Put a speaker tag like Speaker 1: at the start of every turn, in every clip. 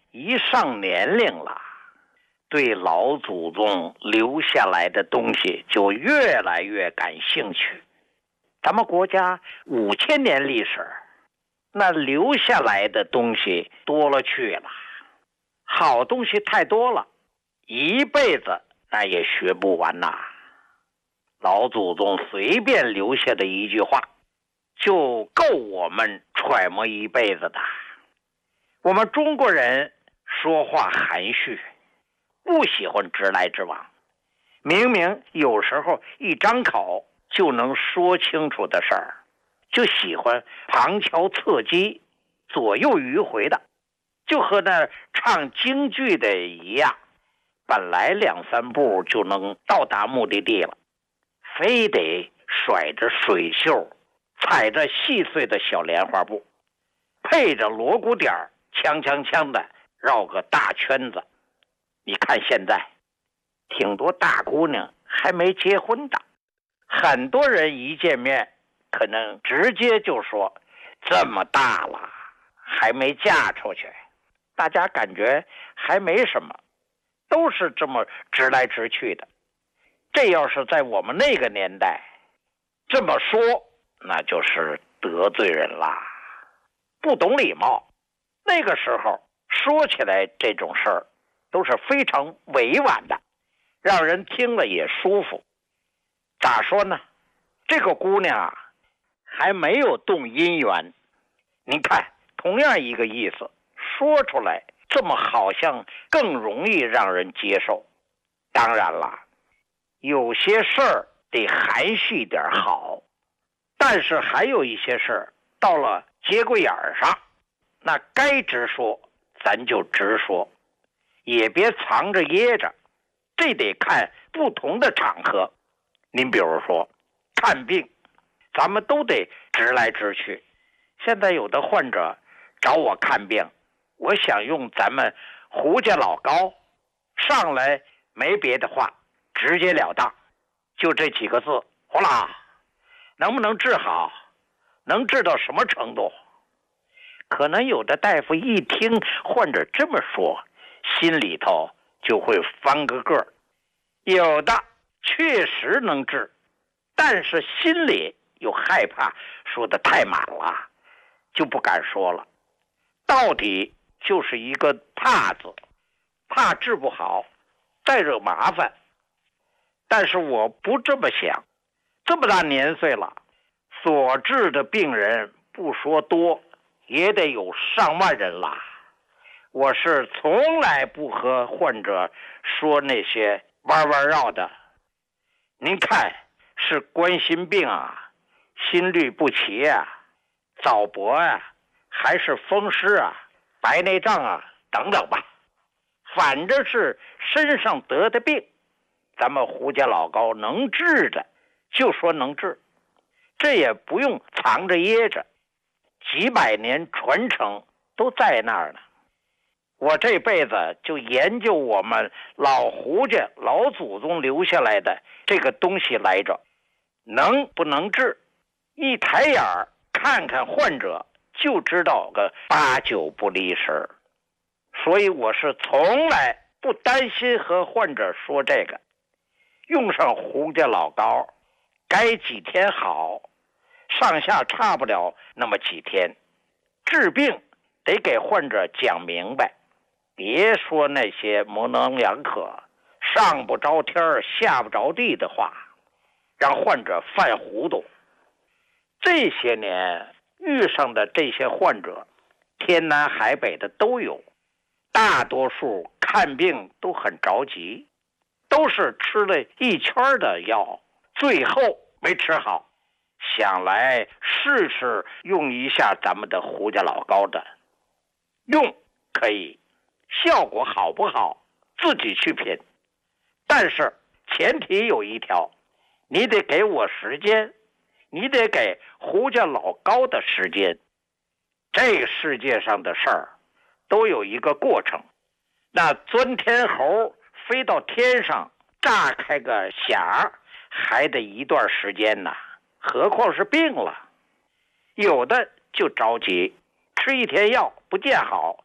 Speaker 1: 一上年龄了，对老祖宗留下来的东西就越来越感兴趣。咱们国家5000年历史，那留下来的东西多了去了，好东西太多了，一辈子那也学不完呐。老祖宗随便留下的一句话，就够我们揣摩一辈子的。我们中国人说话含蓄，不喜欢直来直往，明明有时候一张口就能说清楚的事儿，就喜欢旁敲侧击，左右迂回的，就和那唱京剧的一样，本来2-3步就能到达目的地了，非得甩着水袖，踩着细碎的小莲花步，配着锣鼓点儿，锵锵锵的绕个大圈子。你看现在挺多大姑娘还没结婚的，很多人一见面可能直接就说这么大了还没嫁出去，大家感觉还没什么，都是这么直来直去的。这要是在我们那个年代这么说，那就是得罪人啦，不懂礼貌。那个时候说起来这种事儿都是非常委婉的，让人听了也舒服。咋说呢，这个姑娘啊还没有动姻缘，您看同样一个意思，说出来这么好像更容易让人接受。当然了，有些事儿得含蓄点好，但是还有一些事儿到了节骨眼上，那该直说咱就直说，也别藏着掖着，这得看不同的场合。您比如说看病，咱们都得直来直去。现在有的患者找我看病，我想用咱们胡家老高，上来没别的话，直截了当，就这几个字，呼啦，能不能治好，能治到什么程度。可能有的大夫一听患者这么说，心里头就会翻个个，有的确实能治，但是心里又害怕说的太满了，就不敢说了。到底就是一个怕字，怕治不好再惹麻烦。但是我不这么想，这么大年岁了，所治的病人不说多也得有上万人了。我是从来不和患者说那些弯弯绕的。您看是冠心病啊，心律不齐啊，早搏啊，还是风湿啊，白内障啊等等吧，反正是身上得的病，咱们胡家老高能治的就说能治，这也不用藏着掖着，几百年传承都在那儿呢。我这辈子就研究我们老胡家老祖宗留下来的这个东西来着，能不能治，一抬眼看看患者就知道个8、9不离十。所以我是从来不担心和患者说这个，用上胡家老高，该几天好，上下差不了那么几天。治病得给患者讲明白，别说那些模棱两可、上不着天下不着地的话，让患者犯糊涂。这些年遇上的这些患者，天南海北的都有，大多数看病都很着急，都是吃了一圈的药，最后没吃好，想来试试用一下咱们的胡家老高的。用可以，效果好不好自己去品，但是前提有一条，你得给我时间，你得给胡家老高的时间。这世界上的事儿都有一个过程，那钻天猴飞到天上炸开个匣还得一段时间呢，何况是病了。有的就着急，吃一天药不见好，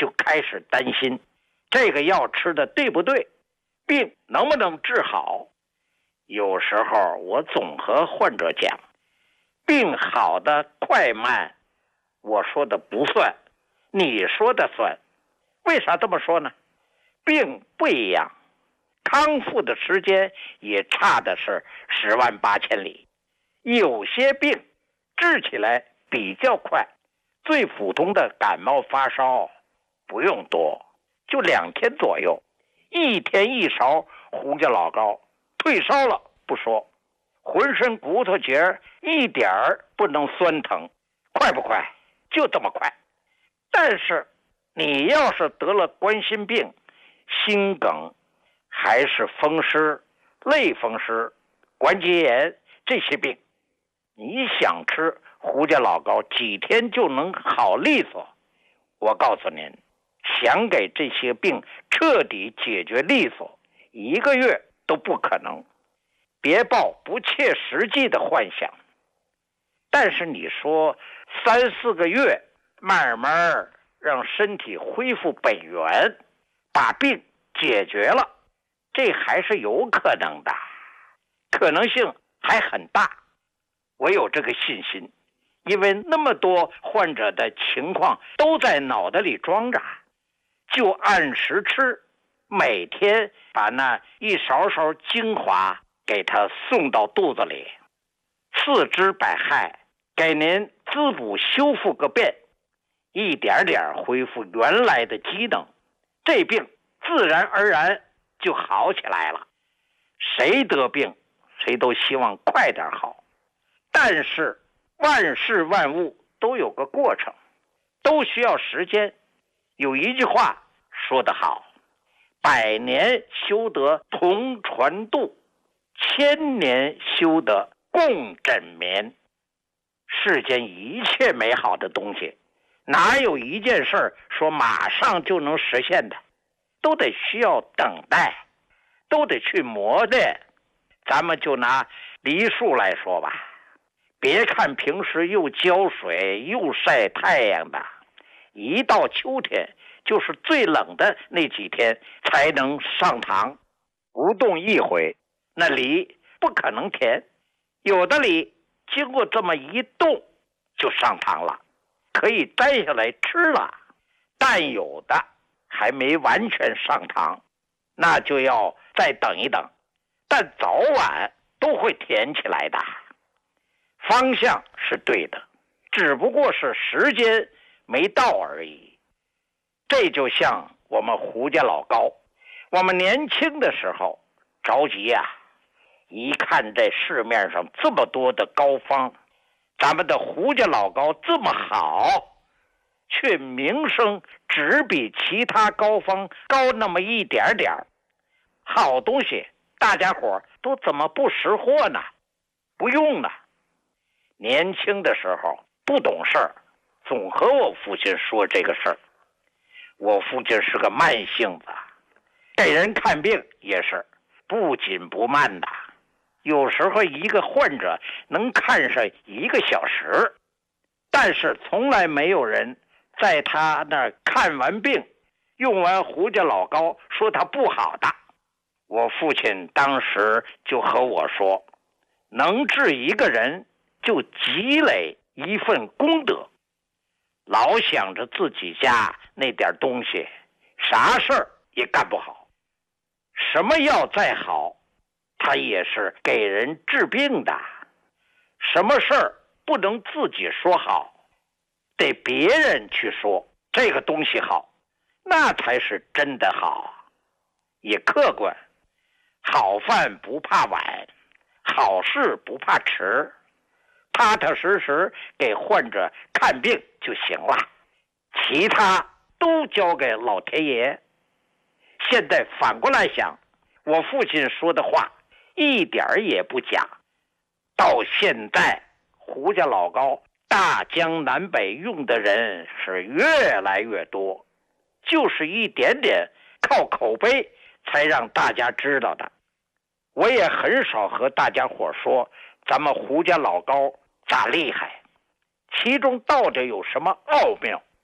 Speaker 1: 就开始担心，这个药吃的对不对，病能不能治好。有时候我总和患者讲，病好的快慢，我说的不算，你说的算。为啥这么说呢？病不一样，康复的时间也差的是108000里。有些病治起来比较快，最普通的感冒发烧不用多，就2天左右，1天1勺胡椒老膏，退烧了不说，浑身骨头节一点儿不能酸疼，快不快？就这么快。但是你要是得了冠心病、心梗，还是风湿、类风湿、关节炎这些病，你想吃胡椒老膏几天就能好利索？我告诉您，想给这些病彻底解决利索，1个月都不可能。别抱不切实际的幻想。但是你说3、4个月慢慢让身体恢复本源，把病解决了，这还是有可能的，可能性还很大。我有这个信心，因为那么多患者的情况都在脑袋里装着，就按时吃，每天把那一勺勺精华给他送到肚子里，4支百害，给您滋补修复个遍，一点点恢复原来的机能，这病自然而然就好起来了。谁得病谁都希望快点好，但是万事万物都有个过程，都需要时间。有一句话说得好，100年修得同船渡，1000年修得共枕眠。世间一切美好的东西，哪有一件事说马上就能实现的，都得需要等待，都得去磨练。咱们就拿梨树来说吧，别看平时又浇水又晒太阳的，一到秋天，就是最冷的那几天才能上膛，不动一回，那梨不可能甜。有的梨经过这么一动就上膛了，可以摘下来吃了，但有的还没完全上膛，那就要再等一等，但早晚都会甜起来的。方向是对的，只不过是时间没到而已。这就像我们胡家老高，我们年轻的时候着急呀，一看这市面上这么多的膏方，咱们的胡家老高这么好，却名声只比其他膏方高那么一点点，好东西大家伙都怎么不识货呢？不用呢。年轻的时候不懂事儿，总和我父亲说这个事儿。我父亲是个慢性子，给人看病也是不紧不慢的，有时候一个患者能看上1个小时，但是从来没有人在他那儿看完病用完胡家老膏说他不好的。我父亲当时就和我说，能治一个人就积累一份功德，老想着自己家那点东西，啥事儿也干不好。什么药再好，它也是给人治病的。什么事儿不能自己说好，得别人去说这个东西好，那才是真的好，也客观。好饭不怕晚，好事不怕迟，踏踏实实给患者看病就行了，其他都交给老天爷。现在反过来想，我父亲说的话一点也不假。到现在胡家老膏大江南北用的人是越来越多，就是一点点靠口碑才让大家知道的。我也很少和大家伙说咱们胡家老膏咋厉害，其中到底有什么奥妙。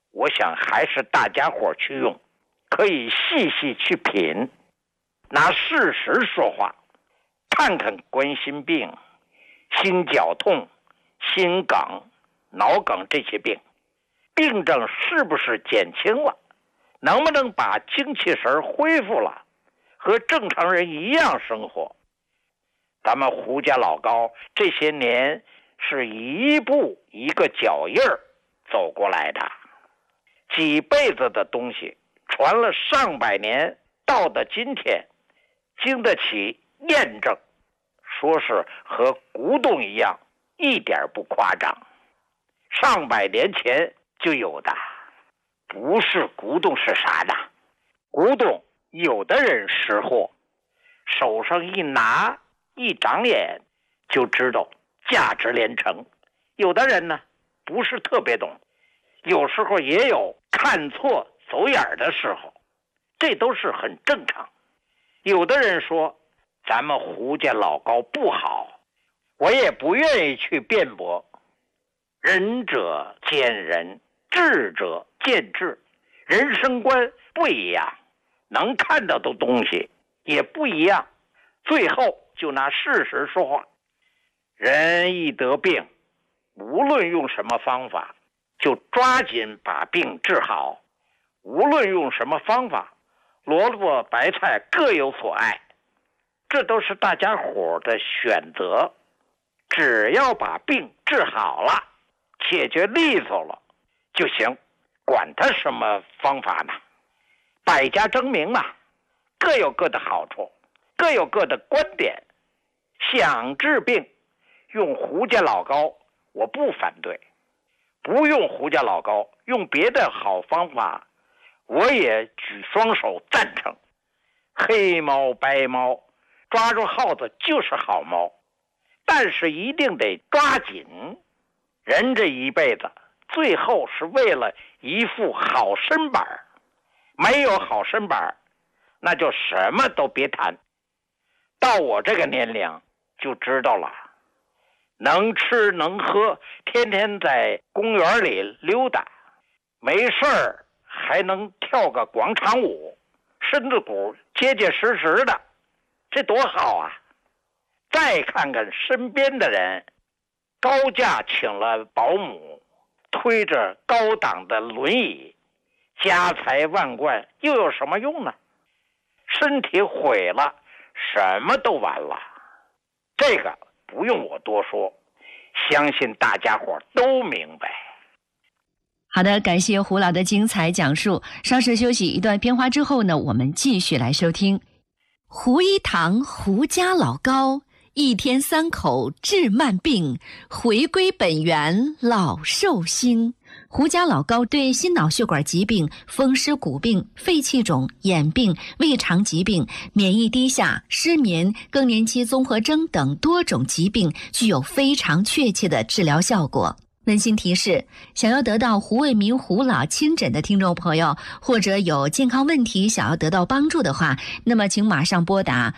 Speaker 1: 我想还是大家伙去用，可以细细去品，拿事实说话，看看冠心病、心绞痛、心梗、脑梗这些病症是不是减轻了，能不能把精气神恢复了，和正常人一样生活。咱们胡家老高这些年是一步一个脚印儿走过来的，几辈子的东西传了上百年，到的今天经得起验证，说是和古董一样，一点不夸张。上百年前就有的，不是古董是啥呢？古董有的人识货，手上一拿一长眼就知道价值连城。有的人呢不是特别懂，有时候也有看错走眼的时候，这都是很正常。有的人说咱们胡家老高不好，我也不愿意去辩驳。仁者见仁，智者见智，人生观不一样，能看到的东西也不一样，最后就拿事实说话。人一得病，无论用什么方法，就抓紧把病治好。无论用什么方法，萝卜白菜各有所爱，这都是大家伙的选择。只要把病治好了，解决利索了就行，管他什么方法呢？百家争鸣嘛，各有各的好处，各有各的观点。想治病用胡家老高我不反对，不用胡家老高用别的好方法我也举双手赞成。黑猫白猫，抓住耗子就是好猫，但是一定得抓紧。人这一辈子最后是为了一副好身板，没有好身板那就什么都别谈。到我这个年龄就知道了，能吃能喝，天天在公园里溜达，没事儿还能跳个广场舞，身子骨结结实实的，这多好啊！再看看身边的人，高价请了保姆，推着高档的轮椅，家财万贯又有什么用呢？身体毁了，什么都完了。这个不用我多说，相信大家伙都明白。
Speaker 2: 好的，感谢胡老的精彩讲述。稍事休息一段片花之后呢，我们继续来收听胡一堂胡家老高一天3口治慢病，回归本源老寿星。胡家老高对心脑血管疾病、风湿骨病、肺气肿、眼病、胃肠疾病、免疫低下、失眠、更年期综合征等多种疾病具有非常确切的治疗效果。温馨提示，想要得到胡卫民胡老亲诊的听众朋友，或者有健康问题想要得到帮助的话，那么请马上拨打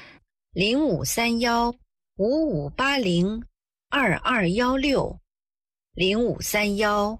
Speaker 3: 053155802216 053155802216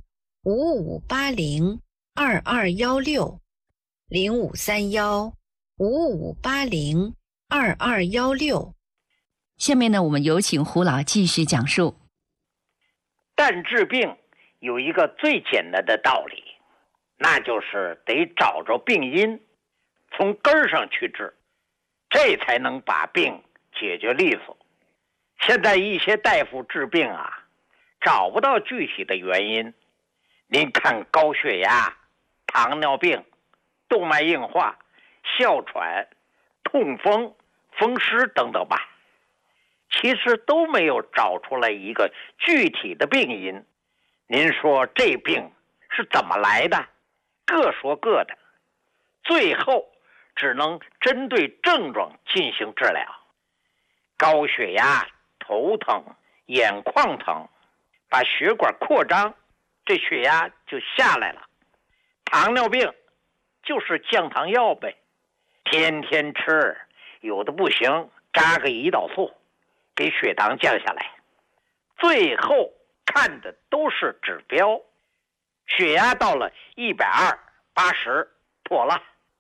Speaker 3: 053155802216。
Speaker 2: 下面呢，我们有请胡老继续讲述。
Speaker 1: 但治病有一个最简单的道理，那就是得找着病因，从根儿上去治，这才能把病解决利索。现在一些大夫治病啊，找不到具体的原因。您看高血压、糖尿病、动脉硬化、哮喘、痛风、风湿等等吧，其实都没有找出来一个具体的病因。您说这病是怎么来的？各说各的，最后只能针对症状进行治疗。高血压、头疼、眼眶疼，把血管扩张，这血压就下来了。糖尿病就是降糖药呗，天天吃，有的不行，扎个胰岛素给血糖降下来。最后看的都是指标， 血压到了120/80，妥了。